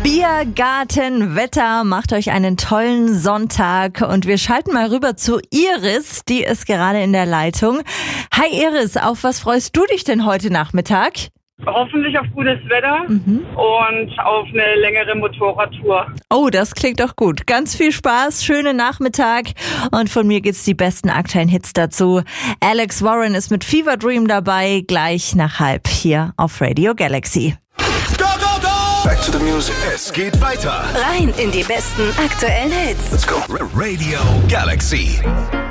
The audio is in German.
Biergartenwetter, macht euch einen tollen Sonntag und wir schalten mal rüber zu Iris, die ist gerade in der Leitung. Hi Iris, auf was freust du dich denn heute Nachmittag? Hoffentlich auf gutes Wetter und auf eine längere Motorradtour. Oh, das klingt doch gut. Ganz viel Spaß, schönen Nachmittag und von mir gibt's die besten aktuellen Hits dazu. Alex Warren ist mit Fever Dream dabei, gleich nach 5 hier auf Radio Galaxy. Go, go, go! Back to the music. Es geht weiter. Rein in die besten aktuellen Hits. Let's go. Radio Galaxy.